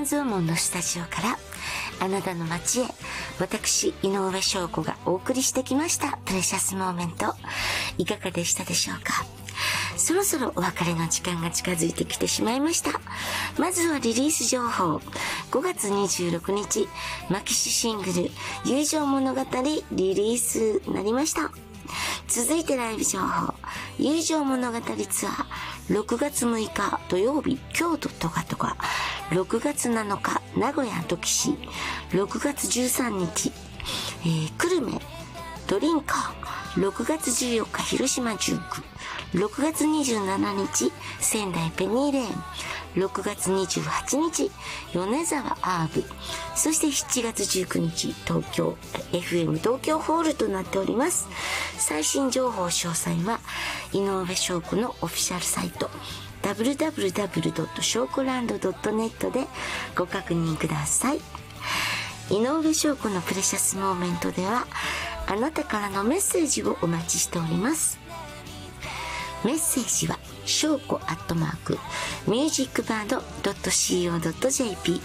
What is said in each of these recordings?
造門のスタジオからあなたの街へ、私井上翔子がお送りしてきましたプレシャスモーメント、いかがでしたでしょうか。そろそろお別れの時間が近づいてきてしまいました。まずはリリース情報。5月26日マキシシングル友情物語リリースになりました。続いてライブ情報。友情物語ツアー6月6日土曜日京都トカトカ、6月7日名古屋土岐市、6月13日、久留米ドリンカー、6月14日広島19、6月27日仙台ペニーレーン、6月28日米沢アーブ、そして7月19日東京 FM 東京ホールとなっております。最新情報詳細は井上翔子のオフィシャルサイト www.shawcoland.net でご確認ください。井上翔子のプレシャスモーメントではあなたからのメッセージをお待ちしております。メッセージはshawco@musicbird.co.jp、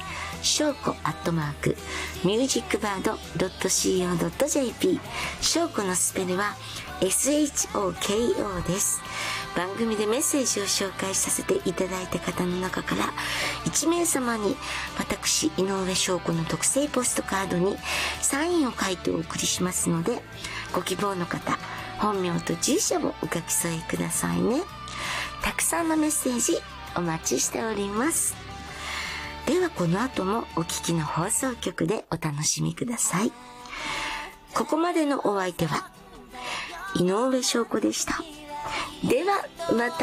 shawco@musicbird.co.jp、 翔子のスペルは SHOKO です。番組でメッセージを紹介させていただいた方の中から1名様に私井上翔子の特製ポストカードにサインを書いてお送りしますので、ご希望の方本名と住所をお書き添えくださいね。たくさんのメッセージお待ちしております。ではこの後もお聞きの放送局でお楽しみください。ここまでのお相手は井上翔子でした。ではまた。